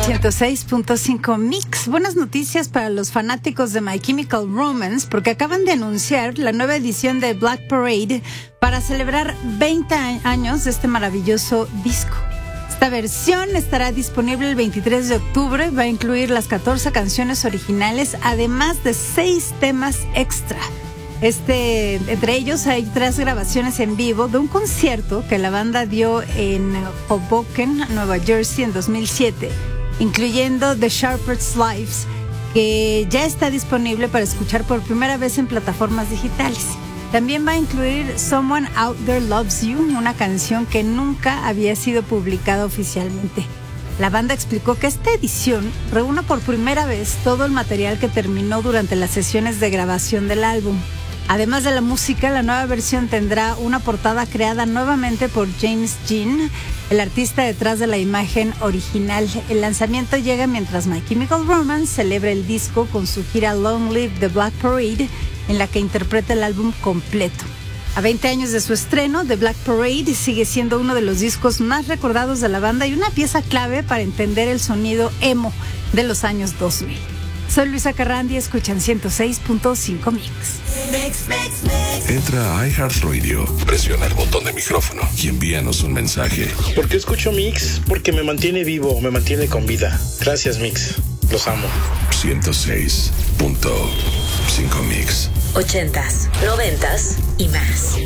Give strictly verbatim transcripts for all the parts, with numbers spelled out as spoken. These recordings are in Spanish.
ciento seis punto cinco Mix. Buenas noticias para los fanáticos de My Chemical Romance, porque acaban de anunciar la nueva edición de Black Parade para celebrar veinte años de este maravilloso disco. Esta versión estará disponible el veintitrés de octubre. Va a incluir las catorce canciones originales, además de seis temas extra. Este, entre ellos hay tres grabaciones en vivo de un concierto que la banda dio en Hoboken, Nueva Jersey, en dos mil siete, incluyendo The Sharpest Lives, que ya está disponible para escuchar por primera vez en plataformas digitales. También va a incluir Someone Out There Loves You, una canción que nunca había sido publicada oficialmente. La banda explicó que esta edición reúne por primera vez todo el material que terminó durante las sesiones de grabación del álbum. Además de la música, la nueva versión tendrá una portada creada nuevamente por James Jean, el artista detrás de la imagen original. El lanzamiento llega mientras My Chemical Romance celebra el disco con su gira Long Live the Black Parade, en la que interpreta el álbum completo. A veinte años de su estreno, The Black Parade sigue siendo uno de los discos más recordados de la banda y una pieza clave para entender el sonido emo de los años dos mil. Soy Luisa Carrandi, escuchan ciento seis punto cinco Mix. Mix, mix, mix. Entra a iHeartRadio, presiona el botón de micrófono y envíanos un mensaje. ¿Por qué escucho Mix? Porque me mantiene vivo, me mantiene con vida. Gracias, Mix. Los amo. ciento seis punto cinco Mix. Ochentas, noventas y más.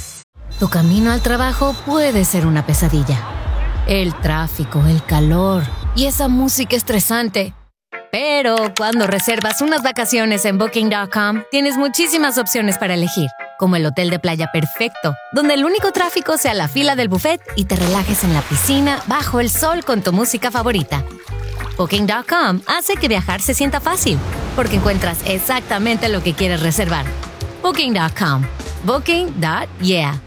Tu camino al trabajo puede ser una pesadilla. El tráfico, el calor y esa música estresante. Pero cuando reservas unas vacaciones en Booking punto com, tienes muchísimas opciones para elegir, como el hotel de playa perfecto, donde el único tráfico sea la fila del buffet y te relajes en la piscina bajo el sol con tu música favorita. Booking punto com hace que viajar se sienta fácil, porque encuentras exactamente lo que quieres reservar. Booking punto com. Booking. Yeah.